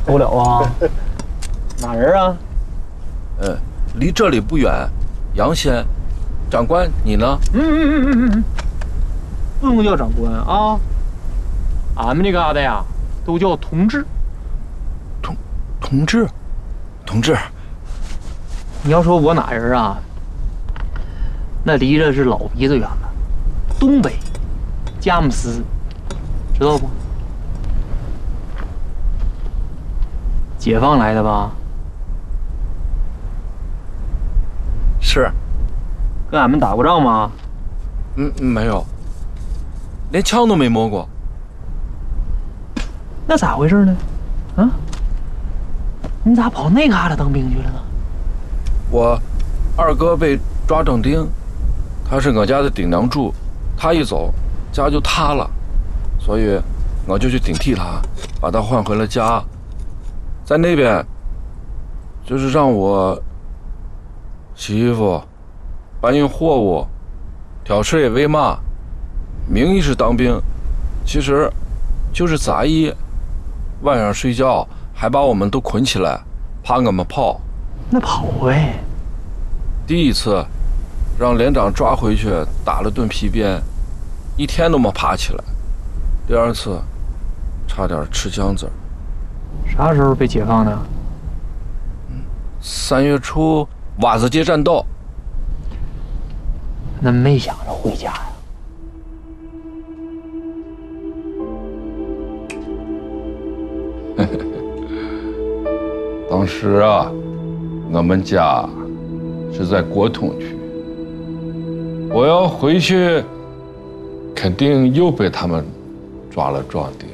不了啊。哪人啊？ 离这里不远，杨仙。长官，你呢？ 不用叫长官啊，俺们这嘎达呀，都叫同志。 同志， 你要说我哪人啊？那离着是老鼻子远了，东北，佳木斯，知道不？解放来的吧？ 是。 跟俺们打过仗吗？ 没有，连枪都没摸过。 那咋回事呢？啊？你咋跑那嘎达当兵去了呢？ 我二哥被抓整丁，他是我家的顶梁柱，他一走，家就塌了，所以我就去顶替他，把他换回了家。在那边，就是让我洗衣服、搬运货物、挑事也喂马，名义是当兵，其实就是杂役。晚上睡觉还把我们都捆起来，怕我们跑。 那跑呗。 第一次让连长抓回去打了顿皮鞭，一天都没爬起来。第二次差点吃姜子儿。 啥时候被解放的 ？3月初瓦子街战斗。 那没想着回家呀？ 当时啊，我们家是在国统区，我要回去，肯定又被他们抓了壮丁。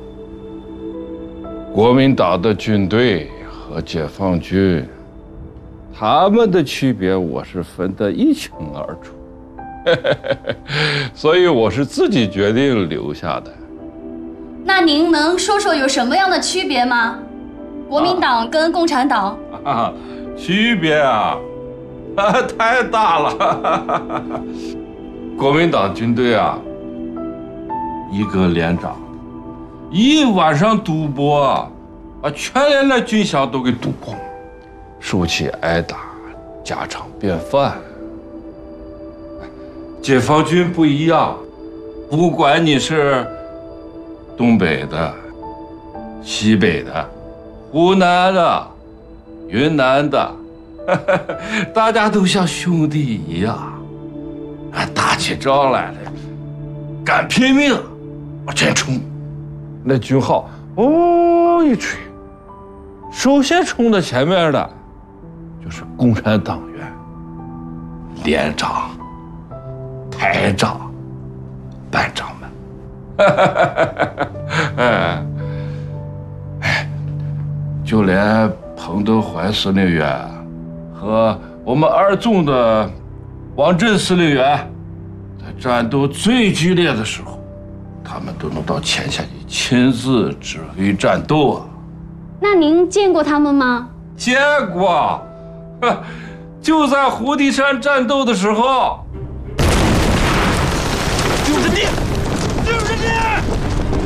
国民党的军队和解放军，他们的区别我是分得一清二楚，所以我是自己决定留下的。 那您能说说有什么样的区别吗？国民党跟共产党？ 区别啊，太大了。国民党军队啊，一个连长，一晚上赌博，把全连的军饷都给赌光，输起挨打，家常便饭。解放军不一样，不管你是东北的、西北的、湖南的、云南的，大家都像兄弟一样，打起仗来了，敢拼命，往前冲。那军号一吹，首先冲到前面的就是共产党员，连长、排长、班长们。就连彭德怀司令员和我们2纵的王震司令员，在战斗最剧烈的时候，他们都能到前线去亲自指挥战斗啊。 那您见过他们吗？ 见过，就在胡地山战斗的时候。 就是你！